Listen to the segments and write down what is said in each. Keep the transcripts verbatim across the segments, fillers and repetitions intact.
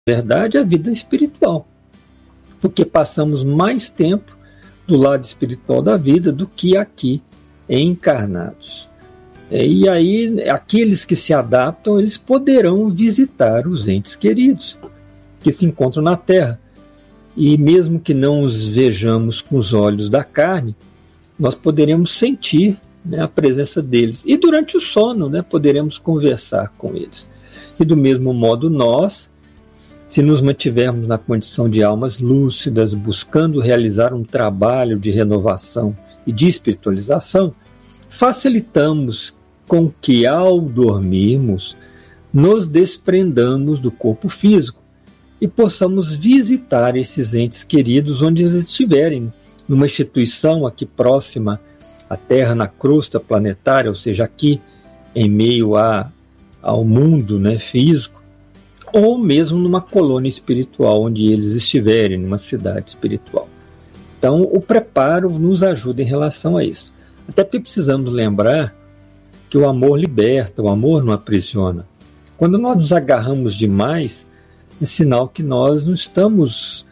verdade, a vida espiritual, porque passamos mais tempo do lado espiritual da vida do que aqui encarnados. E aí, aqueles que se adaptam, eles poderão visitar os entes queridos que se encontram na Terra. E mesmo que não os vejamos com os olhos da carne, nós poderemos sentir, né, a presença deles. E durante o sono, né, poderemos conversar com eles. E do mesmo modo nós, se nos mantivermos na condição de almas lúcidas, buscando realizar um trabalho de renovação e de espiritualização, facilitamos com que, ao dormirmos, nos desprendamos do corpo físico e possamos visitar esses entes queridos onde eles estiverem, numa instituição aqui próxima à Terra, na crosta planetária, ou seja, aqui em meio a, ao mundo, né, físico, ou mesmo numa colônia espiritual onde eles estiverem, numa cidade espiritual. Então, o preparo nos ajuda em relação a isso. Até porque precisamos lembrar que o amor liberta, o amor não aprisiona. Quando nós nos agarramos demais, é sinal que nós não estamos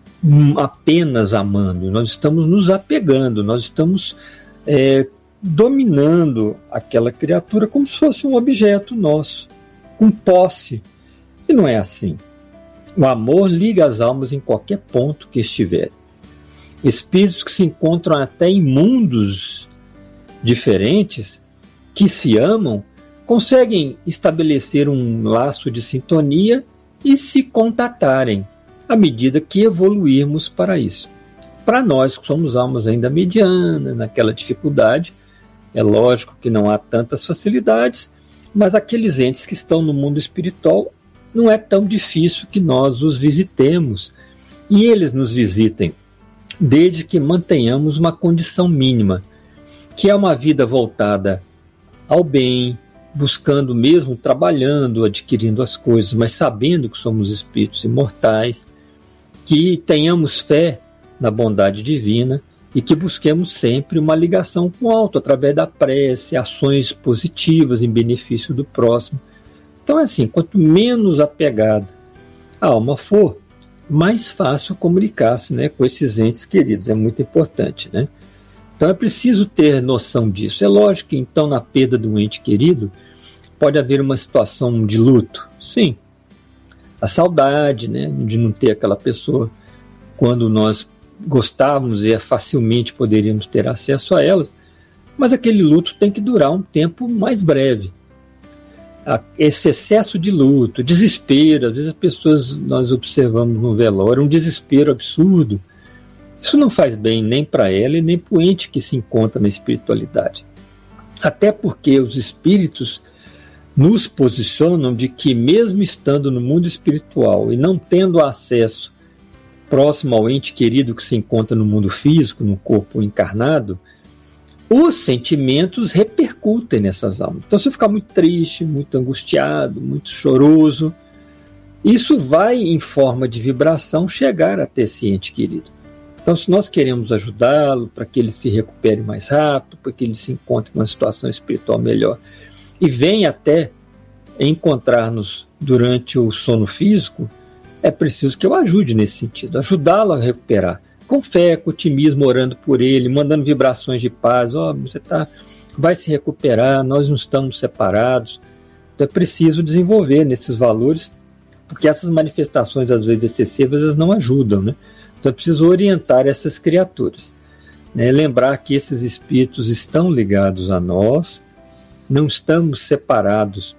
apenas amando, nós estamos nos apegando, nós estamos é, dominando aquela criatura como se fosse um objeto nosso, com posse. E não é assim. O amor liga as almas em qualquer ponto que estiverem. Espíritos que se encontram até em mundos diferentes, que se amam, conseguem estabelecer um laço de sintonia e se contatarem à medida que evoluirmos para isso. Para nós, que somos almas ainda medianas, naquela dificuldade, é lógico que não há tantas facilidades, mas aqueles entes que estão no mundo espiritual, não é tão difícil que nós os visitemos e eles nos visitem, desde que mantenhamos uma condição mínima, que é uma vida voltada ao bem, buscando mesmo, trabalhando, adquirindo as coisas, mas sabendo que somos espíritos imortais, que tenhamos fé na bondade divina e que busquemos sempre uma ligação com o alto, através da prece, ações positivas em benefício do próximo. Então é assim, quanto menos apegada a alma for, mais fácil comunicar-se, né, com esses entes queridos, é muito importante, né? Então é preciso ter noção disso. É lógico que então na perda de um ente querido pode haver uma situação de luto, sim. A saudade, né, de não ter aquela pessoa quando nós gostávamos e facilmente poderíamos ter acesso a elas, mas aquele luto tem que durar um tempo mais breve. Esse excesso de luto, desespero, às vezes as pessoas, nós observamos no velório, um desespero absurdo. Isso não faz bem nem para ela e nem para o ente que se encontra na espiritualidade. Até porque os espíritos nos posicionam de que, mesmo estando no mundo espiritual e não tendo acesso próximo ao ente querido que se encontra no mundo físico, no corpo encarnado, os sentimentos repercutem nessas almas. Então, se eu ficar muito triste, muito angustiado, muito choroso, isso vai, em forma de vibração, chegar até esse ente querido. Então, se nós queremos ajudá-lo para que ele se recupere mais rápido, para que ele se encontre numa situação espiritual melhor e venha até encontrar-nos durante o sono físico, é preciso que eu ajude nesse sentido, ajudá-lo a recuperar, com fé, com otimismo, orando por ele, mandando vibrações de paz. Ó, oh, você tá, vai se recuperar, nós não estamos separados. Então é preciso desenvolver nesses valores, porque essas manifestações, às vezes excessivas, elas não ajudam, né? Então é preciso orientar essas criaturas, né? Lembrar que esses espíritos estão ligados a nós, não estamos separados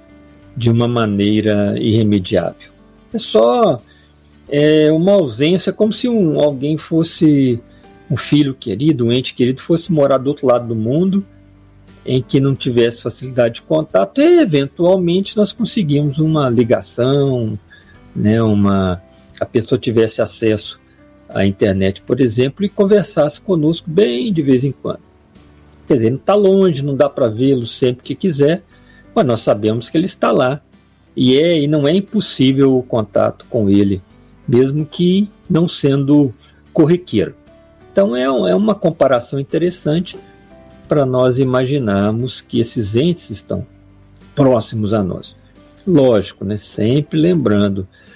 de uma maneira irremediável. É só é, uma ausência, como se um, alguém fosse, um filho querido, um ente querido, fosse morar do outro lado do mundo, em que não tivesse facilidade de contato, e eventualmente nós conseguimos uma ligação, né, uma, a pessoa tivesse acesso à internet, por exemplo, e conversasse conosco bem de vez em quando. Quer dizer, não está longe, não dá para vê-lo sempre que quiser, mas nós sabemos que ele está lá, e, é, e não é impossível o contato com ele, mesmo que não sendo corriqueiro. Então é, é uma comparação interessante para nós imaginarmos que esses entes estão próximos a nós. Lógico, né? Sempre lembrando